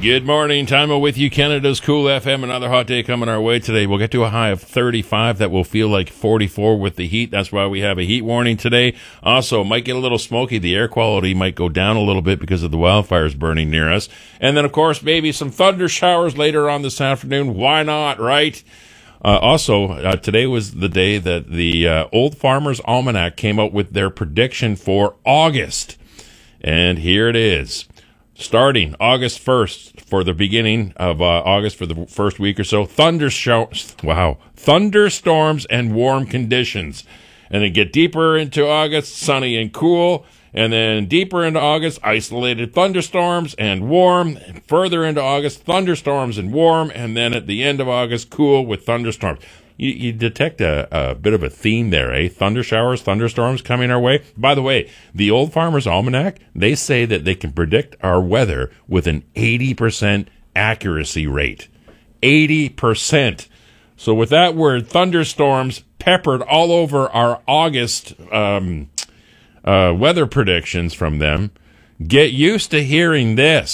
Good morning. Time with you, Canada's Cool FM. Another hot day coming our way today. We'll get to a high of 35 that will feel like 44 with the heat. That's why we have a heat warning today. Also, might get a little smoky. The air quality might go down a little bit because of the wildfires burning near us. And then, of course, maybe some thunder showers later on this afternoon. Why not, right? Today was the day that the Old Farmer's Almanac came out with their prediction for August. And here it is. Starting August 1st, for the beginning of August, for the first week or so, thunderstorms and warm conditions. And then get deeper into August, sunny and cool. And then deeper into August, isolated thunderstorms and warm. And further into August, thunderstorms and warm. And then at the end of August, cool with thunderstorms. You detect a bit of a theme there, eh? Thunder showers, thunderstorms coming our way. By the way, the Old Farmer's Almanac, they say that they can predict our weather with an 80% accuracy rate. 80%. So with that word, thunderstorms peppered all over our August weather predictions from them, get used to hearing this.